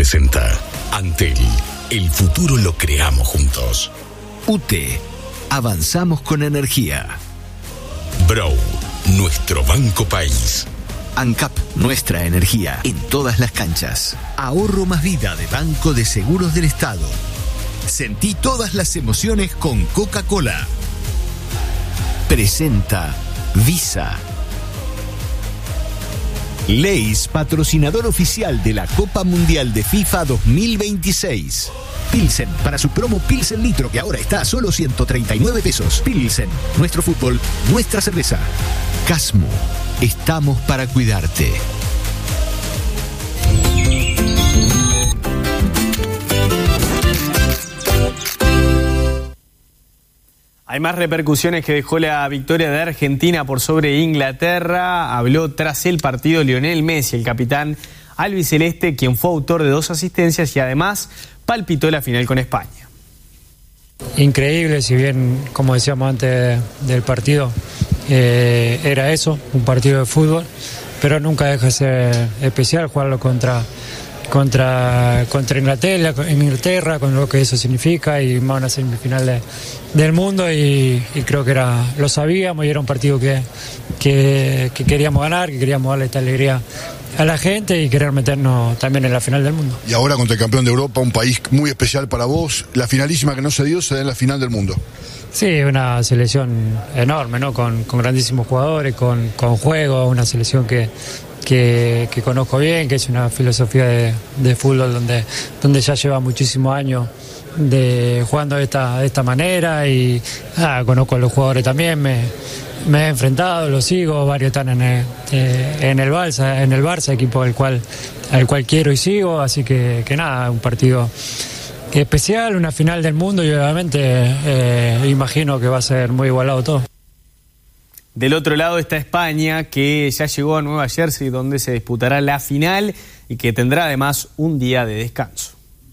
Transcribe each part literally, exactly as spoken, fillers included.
presenta Antel. El futuro lo creamos juntos. U T. Avanzamos con energía. Brow. Nuestro banco país. ANCAP. Nuestra energía en todas las canchas. Ahorro más vida de Banco de Seguros del Estado. Sentí todas las emociones con Coca-Cola. Presenta Visa. Leis, patrocinador oficial de la Copa Mundial de FIFA dos mil veintiséis. Pilsen, para su promo Pilsen Litro, que ahora está a solo ciento treinta y nueve pesos. Pilsen, nuestro fútbol, nuestra cerveza. Casmo, estamos para cuidarte. Hay más repercusiones que dejó la victoria de Argentina por sobre Inglaterra. Habló tras el partido Lionel Messi, el capitán albiceleste, quien fue autor de dos asistencias y además palpitó la final con España. Increíble, si bien, como decíamos antes del partido, eh, era eso, un partido de fútbol, pero nunca deja de ser especial jugarlo contra... Contra, contra Inglaterra, Inglaterra, con lo que eso significa, y más una semifinal de, del mundo, y, y creo que era, lo sabíamos, y era un partido que, que, que queríamos ganar, que queríamos darle esta alegría a la gente y querer meternos también en la final del mundo. Y ahora contra el campeón de Europa, un país muy especial para vos, la finalísima que no se dio se da en la final del mundo. Sí, una selección enorme, ¿no? Con, con grandísimos jugadores, con, con juego, una selección que Que, que conozco bien, que es una filosofía de, de fútbol donde, donde ya lleva muchísimos años de, jugando de esta, de esta manera, y ah, conozco a los jugadores también, me, me he enfrentado, los sigo, varios están en el, eh, en el Barça, en el Barça, equipo al cual, al cual quiero y sigo, así que, que nada, un partido especial, una final del mundo, y obviamente eh, imagino que va a ser muy igualado todo. Del otro lado está España, que ya llegó a Nueva Jersey, donde se disputará la final y que tendrá además un día de descanso.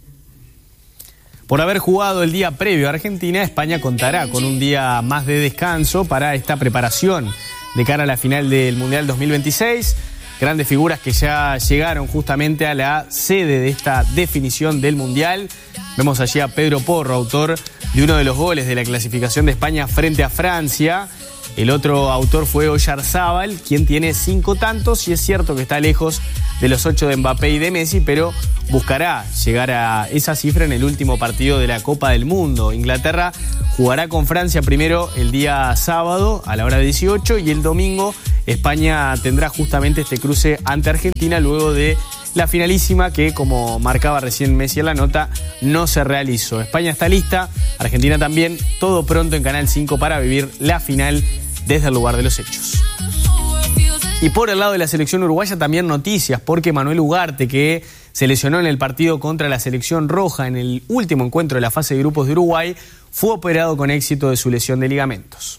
Por haber jugado el día previo a Argentina, España contará con un día más de descanso para esta preparación de cara a la final del Mundial dos mil veintiséis. Grandes figuras que ya llegaron justamente a la sede de esta definición del Mundial. Vemos allí a Pedro Porro, autor de uno de los goles de la clasificación de España frente a Francia. El otro autor fue Oyarzábal, quien tiene cinco tantos, y es cierto que está lejos de los ocho de Mbappé y de Messi, pero buscará llegar a esa cifra en el último partido de la Copa del Mundo. Inglaterra jugará con Francia primero el día sábado a la hora de dieciocho, y el domingo España tendrá justamente este cruce ante Argentina luego de la finalísima que, como marcaba recién Messi en la nota, no se realizó. España está lista, Argentina también, todo pronto en Canal cinco para vivir la final desde el lugar de los hechos. Y por el lado de la selección uruguaya también noticias, porque Manuel Ugarte, que se lesionó en el partido contra la selección roja en el último encuentro de la fase de grupos de Uruguay, fue operado con éxito de su lesión de ligamentos.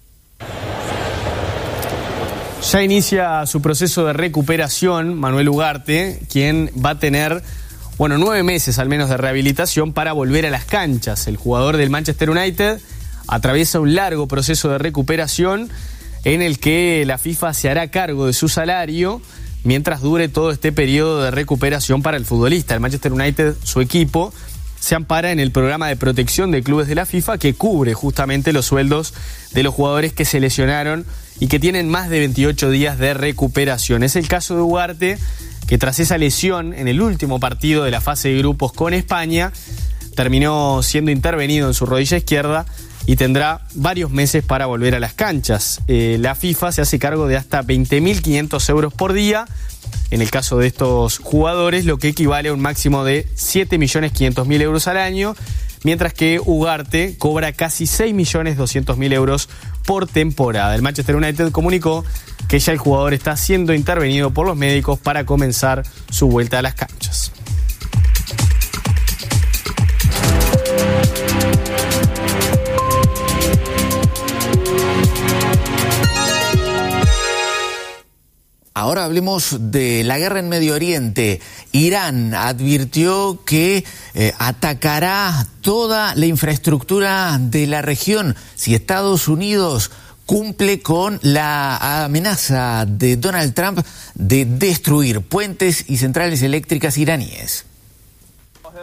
Ya inicia su proceso de recuperación Manuel Ugarte, quien va a tener, bueno, nueve meses al menos de rehabilitación para volver a las canchas. El jugador del Manchester United atraviesa un largo proceso de recuperación en el que la FIFA se hará cargo de su salario mientras dure todo este periodo de recuperación para el futbolista. El Manchester United, su equipo, se ampara en el programa de protección de clubes de la FIFA, que cubre justamente los sueldos de los jugadores que se lesionaron y que tienen más de veintiocho días de recuperación. Es el caso de Ugarte, que tras esa lesión en el último partido de la fase de grupos con España, terminó siendo intervenido en su rodilla izquierda y tendrá varios meses para volver a las canchas. Eh, la FIFA se hace cargo de hasta veinte mil quinientos euros por día, en el caso de estos jugadores, lo que equivale a un máximo de siete millones quinientos mil euros al año, mientras que Ugarte cobra casi seis millones doscientos mil euros por temporada. El Manchester United comunicó que ya el jugador está siendo intervenido por los médicos para comenzar su vuelta a las canchas. Ahora hablemos de la guerra en Medio Oriente. Irán advirtió que eh, atacará toda la infraestructura de la región si Estados Unidos cumple con la amenaza de Donald Trump de destruir puentes y centrales eléctricas iraníes.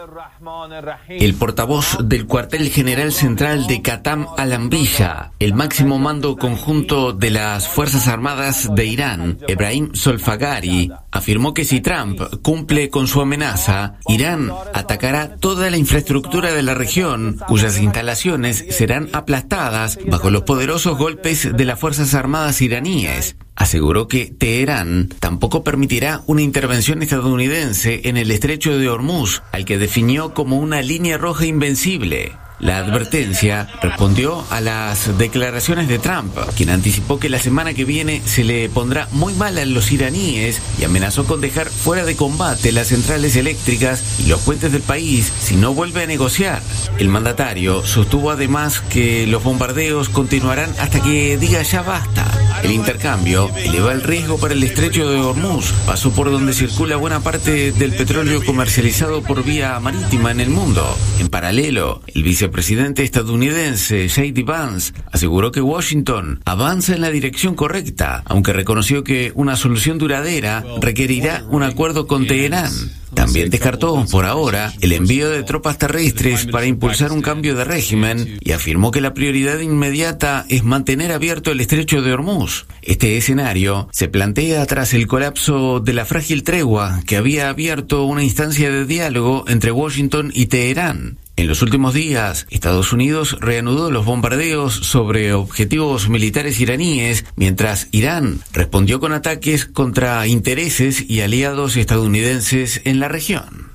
El portavoz del cuartel general central de Qatam al-Anbiya, el máximo mando conjunto de las Fuerzas Armadas de Irán, Ebrahim Solfagari, afirmó que si Trump cumple con su amenaza, Irán atacará toda la infraestructura de la región, cuyas instalaciones serán aplastadas bajo los poderosos golpes de las Fuerzas Armadas iraníes. Aseguró que Teherán tampoco permitirá una intervención estadounidense en el estrecho de Hormuz, al que definió como una línea roja invencible. La advertencia respondió a las declaraciones de Trump, quien anticipó que la semana que viene se le pondrá muy mal a los iraníes y amenazó con dejar fuera de combate las centrales eléctricas y los puentes del país si no vuelve a negociar. El mandatario sostuvo además que los bombardeos continuarán hasta que diga ya basta. El intercambio eleva el riesgo para el estrecho de Hormuz, paso por donde circula buena parte del petróleo comercializado por vía marítima en el mundo. En paralelo, el vicepresidente estadounidense J D Vance aseguró que Washington avanza en la dirección correcta, aunque reconoció que una solución duradera requerirá un acuerdo con Teherán. También descartó, por ahora, el envío de tropas terrestres para impulsar un cambio de régimen y afirmó que la prioridad inmediata es mantener abierto el estrecho de Hormuz. Este escenario se plantea tras el colapso de la frágil tregua que había abierto una instancia de diálogo entre Washington y Teherán. En los últimos días, Estados Unidos reanudó los bombardeos sobre objetivos militares iraníes, mientras Irán respondió con ataques contra intereses y aliados estadounidenses en la región.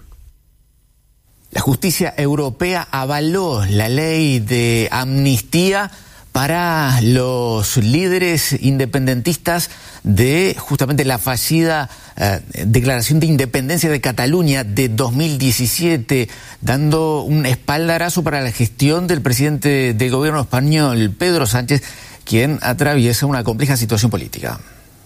La justicia europea avaló la ley de amnistía para los líderes independentistas de justamente la fallida eh, declaración de independencia de Cataluña de dos mil diecisiete, dando un espaldarazo para la gestión del presidente del gobierno español, Pedro Sánchez, quien atraviesa una compleja situación política.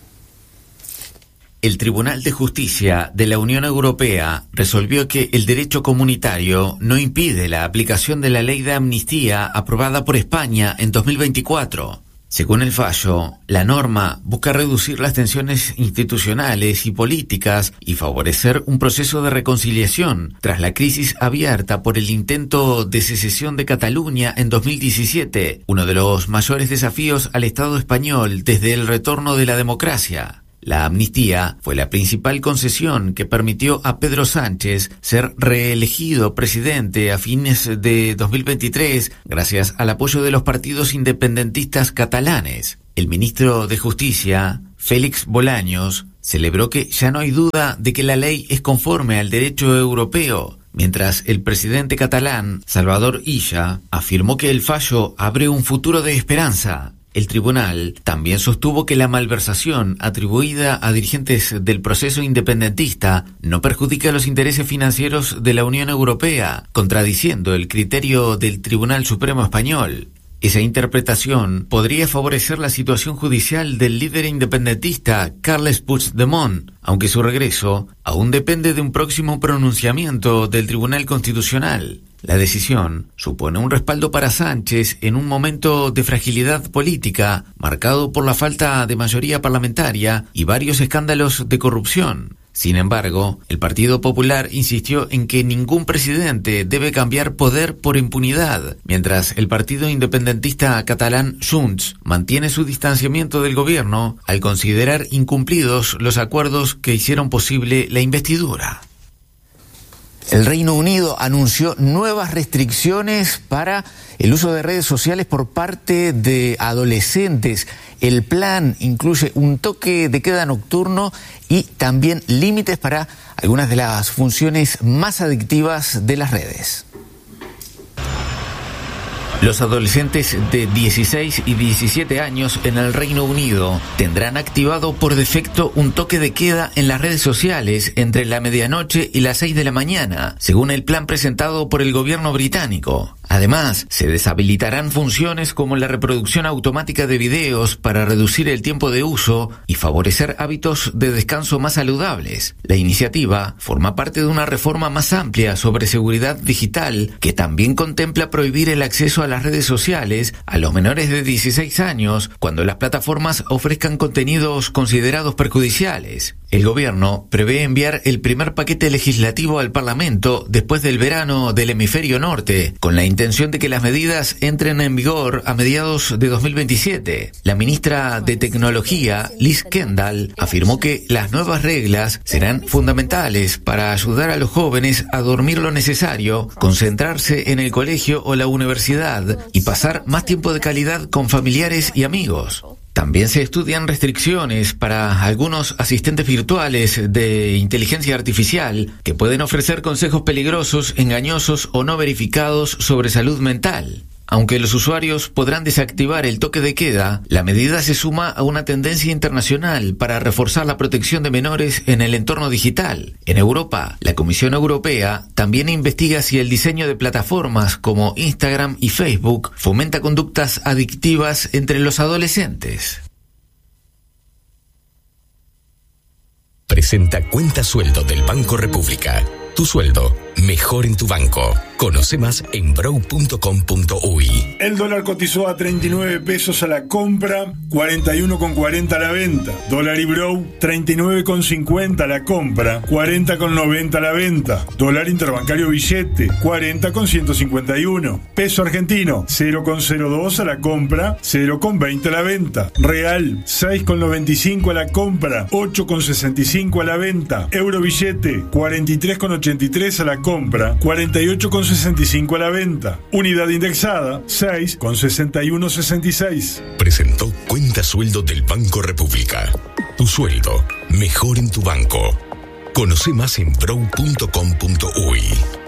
El Tribunal de Justicia de la Unión Europea resolvió que el derecho comunitario no impide la aplicación de la ley de amnistía aprobada por España en dos mil veinticuatro. Según el fallo, la norma busca reducir las tensiones institucionales y políticas y favorecer un proceso de reconciliación tras la crisis abierta por el intento de secesión de Cataluña en dos mil diecisiete, uno de los mayores desafíos al Estado español desde el retorno de la democracia. La amnistía fue la principal concesión que permitió a Pedro Sánchez ser reelegido presidente a fines de dos mil veintitrés gracias al apoyo de los partidos independentistas catalanes. El ministro de Justicia, Félix Bolaños, celebró que ya no hay duda de que la ley es conforme al derecho europeo, mientras el presidente catalán, Salvador Illa, afirmó que el fallo abre un futuro de esperanza. El tribunal también sostuvo que la malversación atribuida a dirigentes del proceso independentista no perjudica los intereses financieros de la Unión Europea, contradiciendo el criterio del Tribunal Supremo Español. Esa interpretación podría favorecer la situación judicial del líder independentista Carles Puigdemont, aunque su regreso aún depende de un próximo pronunciamiento del Tribunal Constitucional. La decisión supone un respaldo para Sánchez en un momento de fragilidad política marcado por la falta de mayoría parlamentaria y varios escándalos de corrupción. Sin embargo, el Partido Popular insistió en que ningún presidente debe cambiar poder por impunidad, mientras el partido independentista catalán Junts mantiene su distanciamiento del gobierno al considerar incumplidos los acuerdos que hicieron posible la investidura. El Reino Unido anunció nuevas restricciones para el uso de redes sociales por parte de adolescentes. El plan incluye un toque de queda nocturno y también límites para algunas de las funciones más adictivas de las redes. Los adolescentes de dieciséis y diecisiete años en el Reino Unido tendrán activado por defecto un toque de queda en las redes sociales entre la medianoche y las seis de la mañana, según el plan presentado por el gobierno británico. Además, se deshabilitarán funciones como la reproducción automática de videos para reducir el tiempo de uso y favorecer hábitos de descanso más saludables. La iniciativa forma parte de una reforma más amplia sobre seguridad digital que también contempla prohibir el acceso a las redes sociales a los menores de dieciséis años cuando las plataformas ofrezcan contenidos considerados perjudiciales. El gobierno prevé enviar el primer paquete legislativo al Parlamento después del verano del hemisferio norte, con la intención de que las medidas entren en vigor a mediados de dos mil veintisiete. La ministra de Tecnología, Liz Kendall, afirmó que las nuevas reglas serán fundamentales para ayudar a los jóvenes a dormir lo necesario, concentrarse en el colegio o la universidad y pasar más tiempo de calidad con familiares y amigos. También se estudian restricciones para algunos asistentes virtuales de inteligencia artificial que pueden ofrecer consejos peligrosos, engañosos o no verificados sobre salud mental. Aunque los usuarios podrán desactivar el toque de queda, la medida se suma a una tendencia internacional para reforzar la protección de menores en el entorno digital. En Europa, la Comisión Europea también investiga si el diseño de plataformas como Instagram y Facebook fomenta conductas adictivas entre los adolescentes. Presenta Cuenta Sueldo del Banco República. Tu sueldo, mejor en tu banco. Conoce más en brow punto com punto uy. El dólar cotizó a treinta y nueve pesos a la compra, cuarenta y uno con cuarenta a la venta. Dólar Ibrow, treinta y nueve con cincuenta a la compra, cuarenta con noventa a la venta. Dólar interbancario billete, cuarenta con ciento cincuenta y uno. Peso argentino, cero con cero dos a la compra, cero con veinte a la venta. Real, seis con noventa y cinco a la compra, ocho con sesenta y cinco a la venta. Euro billete, cuarenta y tres con ochenta y tres a la compra, cuarenta y ocho con sesenta y cinco a la venta. Unidad indexada, seis con sesenta y uno sesenta y seis. Presentó Cuenta Sueldo del Banco República. Tu sueldo, mejor en tu banco. Conoce más en brow punto com punto uy.